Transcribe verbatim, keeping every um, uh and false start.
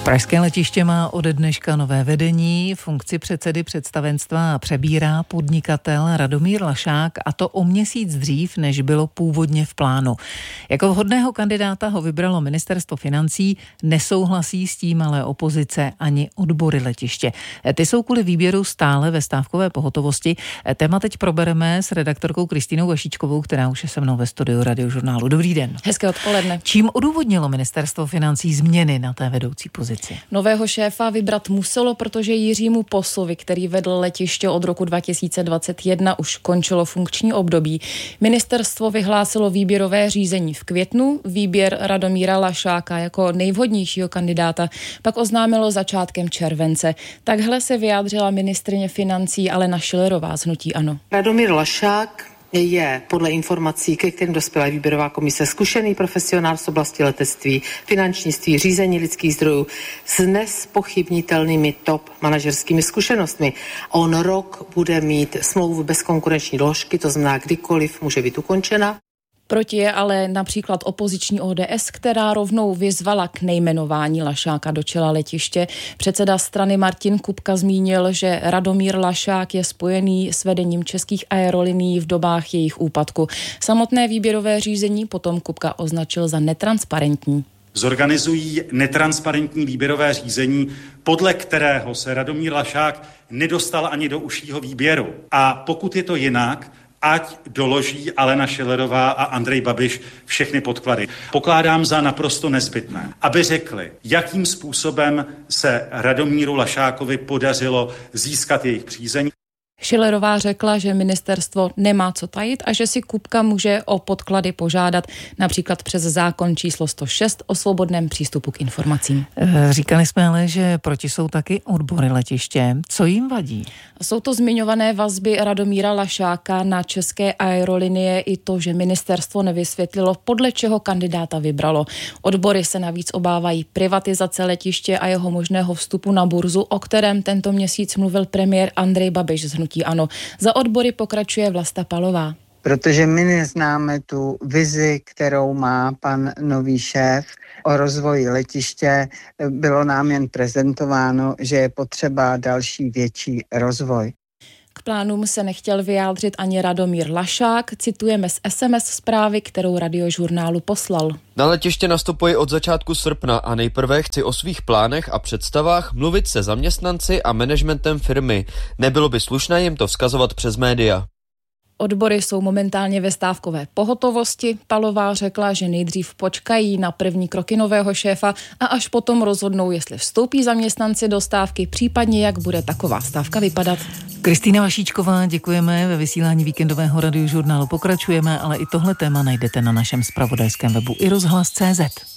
Pražské letiště má ode dneška nové vedení. Funkci předsedy představenstva přebírá podnikatel Radomír Lašák, a to o měsíc dřív, než bylo původně v plánu. Jako vhodného kandidáta ho vybralo ministerstvo financí, nesouhlasí s tím ale opozice ani odbory letiště. Ty jsou kvůli výběru stále ve stávkové pohotovosti. Téma teď probereme s redaktorkou Kristýnou Vašíčkovou, která už je se mnou ve studiu Radiožurnálu. Dobrý den. Hezké odpoledne. Čím odůvodnilo ministerstvo financí změny na té vedoucí pozici? Nového šéfa vybrat muselo, protože Jiřímu Poslovi, který vedl letiště od roku dva tisíce dvacet jedna, už končilo funkční období. Ministerstvo vyhlásilo výběrové řízení v květnu, výběr Radomíra Lašáka jako nejvhodnějšího kandidáta pak oznámilo začátkem července. Takhle se vyjádřila ministryně financí Alena Schillerová z hnutí ANO. Radomír Lašák je podle informací, ke kterým dospěla výběrová komise, zkušený profesionál z oblasti letectví, finančnictví, řízení lidských zdrojů s nezpochybnitelnými top manažerskými zkušenostmi. On rok bude mít smlouvu bez konkurenční doložky, to znamená kdykoliv může být ukončena. Proti je ale například opoziční O D S, která rovnou vyzvala k nejmenování Lašáka do čela letiště. Předseda strany Martin Kupka zmínil, že Radomír Lašák je spojený s vedením českých aerolinií v dobách jejich úpadku. Samotné výběrové řízení potom Kupka označil za netransparentní. Zorganizují netransparentní výběrové řízení, podle kterého se Radomír Lašák nedostal ani do užšího výběru. A pokud je to jinak, ať doloží Alena Schillerová a Andrej Babiš všechny podklady. Pokládám za naprosto nezbytné, aby řekli, jakým způsobem se Radomíru Lašákovi podařilo získat jejich přízeň. Schillerová řekla, že ministerstvo nemá co tajit a že si Kupka může o podklady požádat například přes zákon číslo sto šest o svobodném přístupu k informacím. Říkali jsme ale, že proti jsou taky odbory letiště. Co jim vadí? Jsou to zmiňované vazby Radomíra Lašáka na české aerolinie i to, že ministerstvo nevysvětlilo, podle čeho kandidáta vybralo. Odbory se navíc obávají privatizace letiště a jeho možného vstupu na burzu, o kterém tento měsíc mluvil premiér Andrej Babiš z hnutí ANO. Za odbory pokračuje Vlasta Palová. Protože my neznáme tu vizi, kterou má pan nový šéf o rozvoji letiště. Bylo nám jen prezentováno, že je potřeba další větší rozvoj. K plánům se nechtěl vyjádřit ani Radomír Lašák. Citujeme z es em es zprávy, kterou Radiožurnálu poslal. Na letiště nastupuji od začátku srpna a nejprve chci o svých plánech a představách mluvit se zaměstnanci a managementem firmy. Nebylo by slušné jim to vzkazovat přes média. Odbory jsou momentálně ve stávkové pohotovosti. Palová řekla, že nejdřív počkají na první kroky nového šéfa a až potom rozhodnou, jestli vstoupí zaměstnanci do stávky, případně jak bude taková stávka vypadat. Kristýna Vašíčková, děkujeme. Ve vysílání víkendového Radiožurnálu pokračujeme, ale i tohle téma najdete na našem zpravodajském webu i rozhlas tečka cé zet.